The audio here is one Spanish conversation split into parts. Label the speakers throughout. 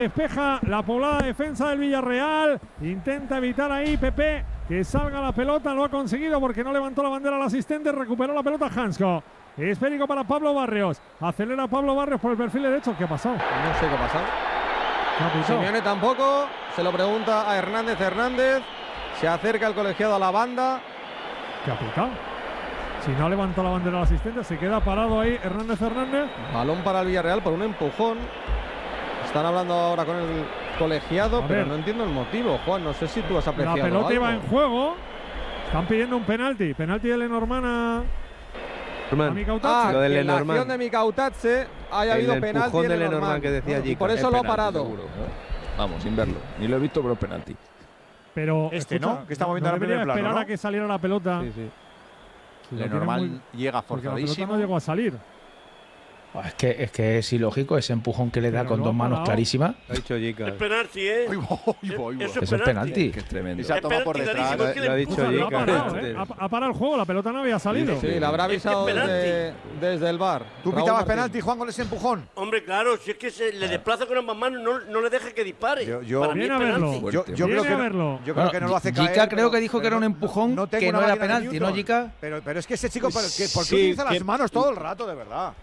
Speaker 1: Despeja la poblada defensa del Villarreal. Intenta evitar ahí Pepe que salga la pelota. Lo ha conseguido porque no levantó la bandera al asistente. Recuperó la pelota Hansko. Esférico para Pablo Barrios. Acelera Pablo Barrios por el perfil derecho. ¿Qué ha pasado?
Speaker 2: No sé qué ha pasado. Simeone tampoco. Se lo pregunta a Hernández. Hernández se acerca el colegiado a la banda.
Speaker 1: ¿Qué ha pitado? Si no levantó la bandera al asistente, se queda parado ahí Hernández.
Speaker 2: Balón para el Villarreal por un empujón. Están hablando ahora con el colegiado, pero no entiendo el motivo, Juan. No sé si tú has apreciado
Speaker 1: La pelota
Speaker 2: algo.
Speaker 1: iba en juego. Están pidiendo un penalti. Penalti de Lenormand a Mikautadze.
Speaker 2: Lo de Lenormand. La acción de Mikautadze haya habido penalti
Speaker 3: de Lenormand que decía allí.
Speaker 2: Y por eso lo ha parado.
Speaker 4: Seguro, ¿no? Vamos, sin verlo. Ni lo he visto, pero es penalti.
Speaker 1: Pero
Speaker 5: ¿no? Que estamos viendo ahora en primer plano,
Speaker 1: esperar
Speaker 5: ¿no?
Speaker 1: a que saliera la pelota.
Speaker 3: Sí, sí.
Speaker 5: Lenormand llega
Speaker 1: porque la pelota
Speaker 5: forzadísimo.
Speaker 1: no llegó a salir.
Speaker 6: Es que es ilógico ese empujón que le da
Speaker 1: Pero
Speaker 6: con
Speaker 1: lo
Speaker 6: dos
Speaker 1: ha
Speaker 6: manos
Speaker 1: parado.
Speaker 6: clarísimas.
Speaker 3: Lo ha dicho Jica.
Speaker 7: Es penalti, ¿eh? Eso
Speaker 6: Eso es penalti.
Speaker 4: Que es tremendo.
Speaker 5: Esa toma por
Speaker 7: penalti
Speaker 5: detrás.
Speaker 7: clarísimo, es que
Speaker 3: Lo ha
Speaker 7: le
Speaker 3: dicho
Speaker 7: empuja.
Speaker 1: Lo ha parado,
Speaker 3: Jica.
Speaker 1: ha parado el juego. La pelota no había salido.
Speaker 2: Sí, la habrá avisado
Speaker 7: Es que penalti.
Speaker 2: desde el VAR.
Speaker 5: ¿Tú
Speaker 2: Raúl
Speaker 5: pitabas
Speaker 2: Martín.
Speaker 5: penalti, Juan, con ese empujón?
Speaker 7: Hombre, claro, si es que se le desplaza con ambas manos, no le deja que dispare.
Speaker 5: Yo-
Speaker 7: Para mí es
Speaker 1: Viene a verlo.
Speaker 7: penalti.
Speaker 5: Yo
Speaker 1: Viene
Speaker 5: creo que
Speaker 1: a verlo.
Speaker 5: yo creo que no lo hace caer.
Speaker 6: Jica creo
Speaker 5: pero-
Speaker 6: que dijo que
Speaker 5: pero
Speaker 6: era un empujón
Speaker 5: tengo
Speaker 6: que
Speaker 5: una
Speaker 6: no era
Speaker 5: máquina de
Speaker 6: penalti, ¿no,
Speaker 5: Newton.
Speaker 6: Jica?
Speaker 5: Pero es que ese chico, ¿por qué
Speaker 8: Sí,
Speaker 5: utiliza las
Speaker 8: que-
Speaker 5: manos todo el rato, de verdad?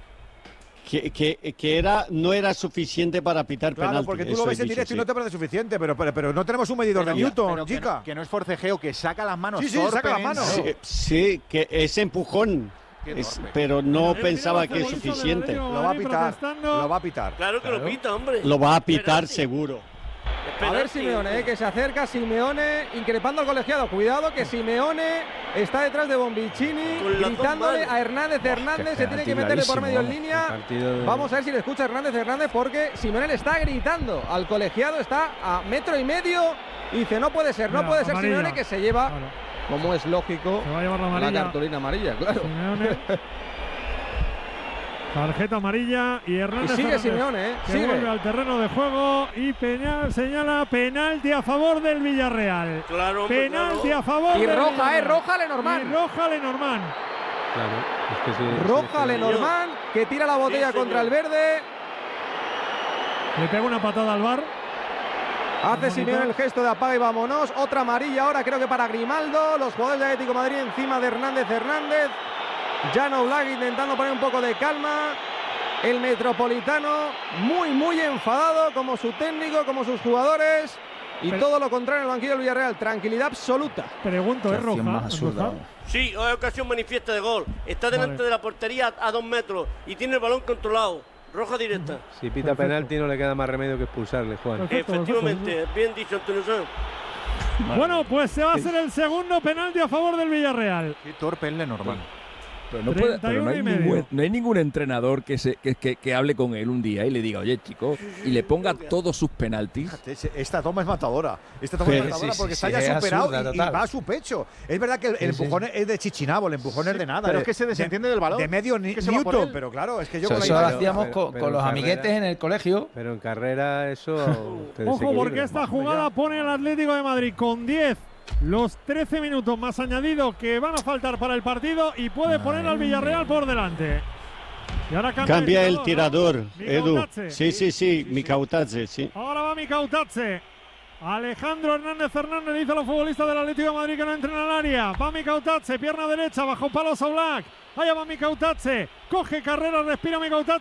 Speaker 8: Que no era suficiente para pitar
Speaker 5: Claro,
Speaker 8: penalti.
Speaker 5: porque tú
Speaker 8: eso
Speaker 5: lo ves
Speaker 8: he
Speaker 5: en
Speaker 8: dicho,
Speaker 5: directo y
Speaker 8: sí.
Speaker 5: no te parece suficiente, pero no tenemos un medidor de Newton, Jica.
Speaker 9: Que no es forcejeo, que saca las manos.
Speaker 5: Sí, saca las manos.
Speaker 8: Sí, que ese empujón, pero no pensaba que es suficiente.
Speaker 5: Lo va a pitar, lo va a pitar.
Speaker 7: Claro que lo pita, hombre.
Speaker 8: Lo va a pitar
Speaker 7: Penalti.
Speaker 8: seguro.
Speaker 7: Es
Speaker 2: A ver
Speaker 7: penalti.
Speaker 2: Simeone, que se acerca Simeone increpando al colegiado. Cuidado que Simeone está detrás de Bombicini,
Speaker 7: Con las dos
Speaker 2: gritándole
Speaker 7: manos.
Speaker 2: a Hernández. Hernández se tiene que meterle por medio en línea. Vamos a ver si le escucha Hernández porque Simeone le está gritando al colegiado, está a 1,5 metros y dice no puede ser,
Speaker 1: Mira, amarilla.
Speaker 2: Simeone que se lleva,
Speaker 1: Claro,
Speaker 2: como es lógico,
Speaker 1: se va a llevar la
Speaker 2: la
Speaker 1: amarilla.
Speaker 2: cartulina amarilla, claro.
Speaker 1: Simeone. Tarjeta amarilla y
Speaker 2: Y
Speaker 1: Hernández.
Speaker 2: sigue
Speaker 1: Hernández,
Speaker 2: Simeone,
Speaker 1: que
Speaker 2: sigue.
Speaker 1: vuelve al terreno de juego y Peñal señala penalti a favor del Villarreal.
Speaker 7: Claro, hombre,
Speaker 1: Penalti
Speaker 7: claro.
Speaker 1: a favor
Speaker 2: Y
Speaker 1: del
Speaker 2: roja,
Speaker 1: Villarreal.
Speaker 2: roja Lenormand.
Speaker 1: Y roja Lenormand.
Speaker 3: Claro, es que sí.
Speaker 2: Roja Lenormand que tira la botella
Speaker 7: Sí,
Speaker 2: contra el
Speaker 7: señor.
Speaker 2: verde.
Speaker 1: Le pega una patada al VAR.
Speaker 2: Hace Simeone el gesto de apaga y vámonos. Otra amarilla ahora creo que para Grimaldo. Los jugadores de Atlético de Madrid encima de Hernández. Jan Oblak intentando poner un poco de calma. El Metropolitano muy enfadado como su técnico, como sus jugadores. Y
Speaker 1: Pero-
Speaker 2: todo lo contrario en el banquillo del Villarreal. Tranquilidad absoluta.
Speaker 1: Pregunto, ¿es roja?
Speaker 6: más
Speaker 1: ¿Es
Speaker 6: absurda.
Speaker 1: roja?
Speaker 7: Sí, es ocasión manifiesta de gol. Está delante
Speaker 1: Vale.
Speaker 7: de la portería a 2 metros y tiene el balón controlado. Roja directa.
Speaker 3: Si pita penalti no le queda más remedio que expulsarle, Juan.
Speaker 1: Perfecto,
Speaker 7: Efectivamente, bien dicho, Antonio Sanz.
Speaker 1: Bueno, pues se va a hacer el segundo penalti a favor del Villarreal.
Speaker 9: Qué torpe el Lenormand.
Speaker 4: Pero no, puede, pero
Speaker 1: 31 y medio.
Speaker 4: no hay ningún entrenador que hable con él un día y le diga, oye, chico, y le ponga todos sus penaltis.
Speaker 5: Esta toma es matadora. Esta toma es
Speaker 6: Sí,
Speaker 5: matadora
Speaker 6: sí,
Speaker 5: porque
Speaker 6: sí,
Speaker 5: está ya
Speaker 6: es
Speaker 5: superado
Speaker 6: absurda,
Speaker 5: y
Speaker 6: total.
Speaker 5: va a su pecho. Es verdad que el empujón es de Chichinabo, el empujón es de nada.
Speaker 9: Pero es que se desentiende del balón.
Speaker 5: De medio
Speaker 9: que se va por
Speaker 5: Newton,
Speaker 9: él.
Speaker 5: pero claro, es que yo
Speaker 6: Eso,
Speaker 5: con la
Speaker 6: eso lo
Speaker 5: imagen-
Speaker 6: hacíamos
Speaker 3: pero
Speaker 6: con los
Speaker 3: en
Speaker 6: amiguetes
Speaker 3: carrera-
Speaker 6: en el colegio.
Speaker 3: Pero en carrera eso te
Speaker 1: Ojo,
Speaker 3: desequilibra.
Speaker 1: porque esta jugada pone al Atlético de Madrid con 10. Los 13 minutos más añadidos que van a faltar para el partido y puede poner al Villarreal por delante. Y ahora
Speaker 8: Cambia el tirador,
Speaker 1: ¿no?
Speaker 8: Edu.
Speaker 1: Mikautadze.
Speaker 8: Sí, Mikautadze, sí.
Speaker 1: Ahora va Mikautadze. Alejandro Hernández dice a los futbolistas del Atlético de Madrid que no entren al área. Va Mikautadze, pierna derecha, bajo palos a Oblak. Allá va Mikautadze. Coge carrera, respira Mikautadze.